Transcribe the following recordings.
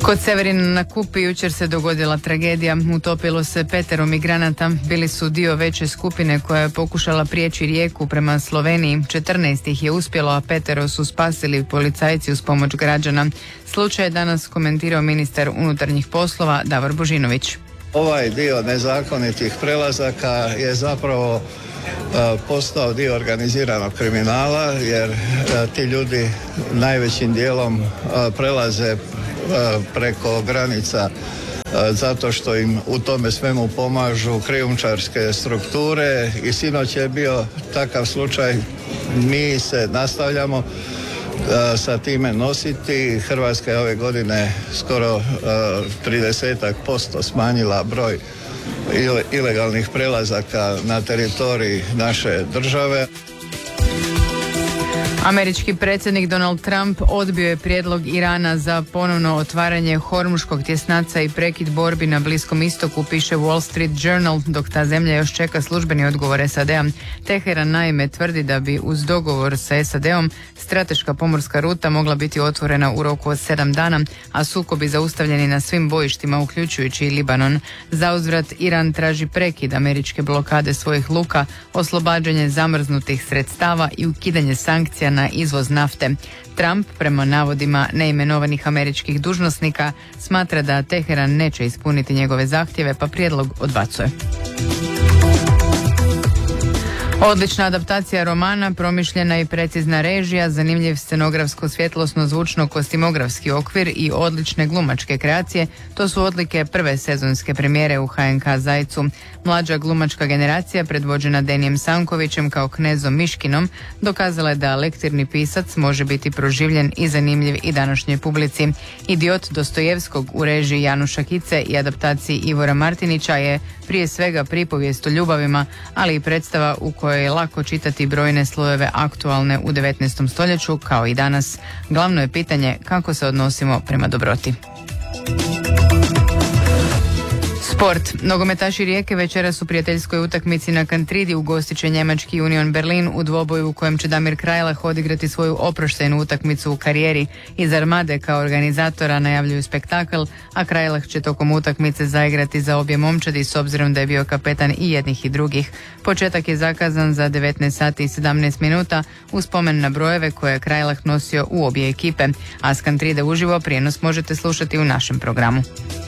Kod Severina na Kupi jučer se dogodila tragedija. Utopilo se 5 migranata. Bili su dio veće skupine koja je pokušala prijeći rijeku prema Sloveniji. 14 ih je uspjelo, a 5 su spasili policajci uz pomoć građana. Slučaj je danas komentirao ministar unutarnjih poslova Davor Božinović. Ovaj dio nezakonitih prelazaka je zapravo postao dio organiziranog kriminala, jer ti ljudi najvećim dijelom prelaze preko granica zato što im u tome svemu pomažu krijumčarske strukture i sinoć je bio takav slučaj. Mi se nastavljamo sa time nositi. Hrvatska je ove godine skoro 30% smanjila broj ilegalnih prelazaka na teritoriji naše države. Američki predsjednik Donald Trump odbio je prijedlog Irana za ponovno otvaranje Hormuškog tjesnaca i prekid borbi na Bliskom istoku, piše Wall Street Journal, dok ta zemlja još čeka službeni odgovor SAD-a. Teheran naime tvrdi da bi uz dogovor sa SAD-om strateška pomorska ruta mogla biti otvorena u roku od 7 dana, a sukobi zaustavljeni na svim bojištima, uključujući i Libanon. Zauzvrat Iran traži prekid američke blokade svojih luka, oslobađanje zamrznutih sredstava i ukidanje sankcija na izvoz nafte. Trump, prema navodima neimenovanih američkih dužnosnika, smatra da Teheran neće ispuniti njegove zahtjeve, pa prijedlog odbacuje. Odlična adaptacija romana, promišljena i precizna režija, zanimljiv scenografsko-svjetlosno-zvučno-kostimografski okvir i odlične glumačke kreacije, to su odlike prve sezonske premijere u HNK Zajcu. Mlađa glumačka generacija, predvođena Denijem Sankovićem kao knezom Miškinom, dokazala je da lektirni pisac može biti proživljen i zanimljiv i današnjoj publici. Idiot Dostojevskog u režiji Januša Kice i adaptaciji Ivora Martinića je prije svega pripovijest o ljubavima, ali i predstava u kojoj je lako čitati brojne slojeve aktualne u 19. stoljeću kao i danas. Glavno je pitanje kako se odnosimo prema dobroti. Sport. Nogometaši Rijeke večeras u prijateljskoj utakmici na Kantridi ugostit će njemački Union Berlin u dvoboju u kojem će Damir Krajlah odigrati svoju oproštajnu utakmicu u karijeri. Iz Armade kao organizatora najavljuju spektakl, a Krajlah će tokom utakmice zaigrati za obje momčadi s obzirom da je bio kapetan i jednih i drugih. Početak je zakazan za 19 sati i 17 minuta u spomen na brojeve koje je Krajlah nosio u obje ekipe, a s Kantride uživo prijenos možete slušati u našem programu.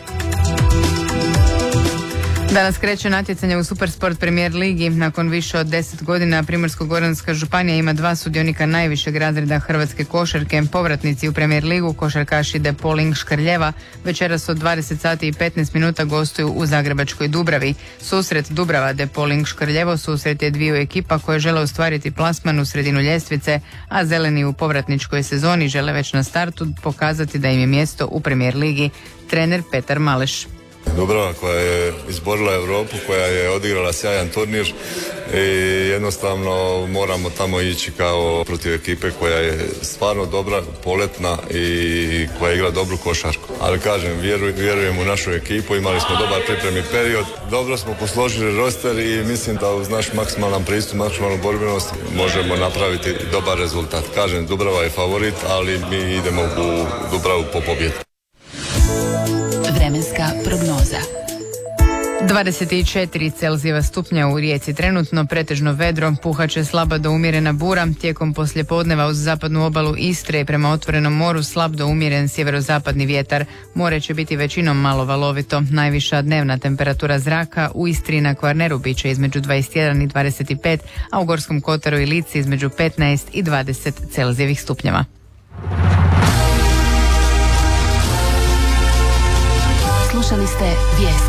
Danas kreće natjecanje u Supersport Premier ligi. Nakon više od 10 godina Primorsko-goranska županija ima 2 sudionika najvišeg razreda hrvatske košarke. Povratnici u Premier ligu, košarkaši De Poling Škrljeva, večeras od 20 sati i 15 minuta gostuju u zagrebačkoj Dubravi. Susret Dubrava De Poling Škrljevo susret je dviju ekipa koje žele ostvariti plasman u sredinu ljestvice, a zeleni u povratničkoj sezoni žele već na startu pokazati da im je mjesto u Premier ligi. Trener Petar Maleš. Dubrava koja je izborila Europu, koja je odigrala sjajan turnir i jednostavno moramo tamo ići kao protiv ekipe koja je stvarno dobra, poletna i koja igra dobru košarku. Ali kažem, vjerujem u našu ekipu, imali smo dobar pripremni period, dobro smo posložili roster i mislim da uz naš maksimalan pristup, maksimalnu borbenost možemo napraviti dobar rezultat. Kažem, Dubrava je favorit, ali mi idemo u Dubravu po pobjedu. Vremenska prognoza. 24 Celzijeva stupnja u Rijeci trenutno, pretežno vedro, puhaće slaba do umjerena bura, tijekom poslijepodneva uz zapadnu obalu Istre i prema otvorenom moru slab do umjeren sjeverozapadni vjetar. More će biti većinom malo valovito. Najviša dnevna temperatura zraka u Istri na Kvarneru bit će između 21 i 25, a u Gorskom Kotaru i Lici između 15 i 20 Celzijevih stupnjeva. Slušali ste vijest.